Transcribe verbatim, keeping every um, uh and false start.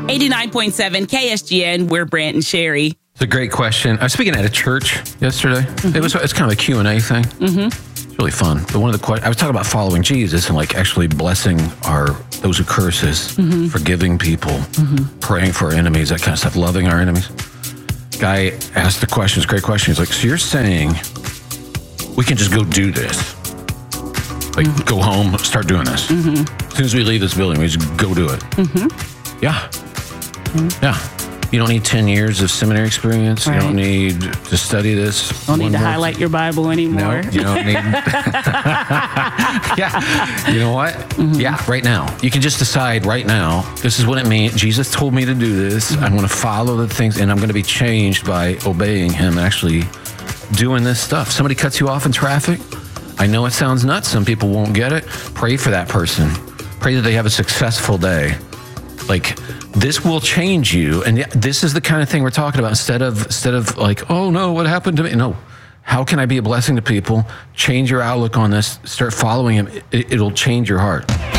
eighty-nine point seven K S G N, we're Brant and Sherry. It's a great question. I was speaking at a church yesterday. Mm-hmm. It was it's kind of a Q and A thing. Mm-hmm. It's really fun. But one of the questions, I was talking about following Jesus and like actually blessing our those who curse us, mm-hmm. forgiving people, mm-hmm. praying for our enemies, that kind of stuff, loving our enemies. Guy asked the question, it's a great question. He's like, so you're saying we can just go do this? Like, mm-hmm. go home, start doing this. Mm-hmm. As soon as we leave this building, we just go do it. Mm-hmm. Yeah. Mm-hmm. Yeah. You don't need ten years of seminary experience. Right. You don't need to study this. Don't need to highlight thing. Your Bible anymore. No, you don't need. Yeah. You know what? Mm-hmm. Yeah, right now. You can just decide right now, this is what it means. Jesus told me to do this. Mm-hmm. I'm going to follow the things, and I'm going to be changed by obeying him and actually doing this stuff. Somebody cuts you off in traffic. I know it sounds nuts. Some people won't get it. Pray for that person. Pray that they have a successful day. Like, this will change you. And this is the kind of thing we're talking about. Instead of, instead of like, oh no, what happened to me? No. How can I be a blessing to people? Change your outlook on this. Start following him. It, it'll change your heart.